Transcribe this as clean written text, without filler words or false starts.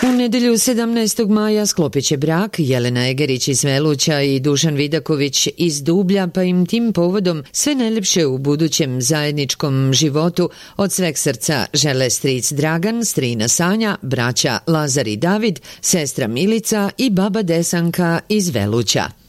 U nedelju 17. maja sklopit će brak Jelena Egerić iz Veluća i Dušan Vidaković iz Dublja, pa im tim povodom sve najlepše u budućem zajedničkom životu od sveg srca žele stric Dragan, strina Sanja, braća Lazar i David, sestra Milica i baba Desanka iz Veluća.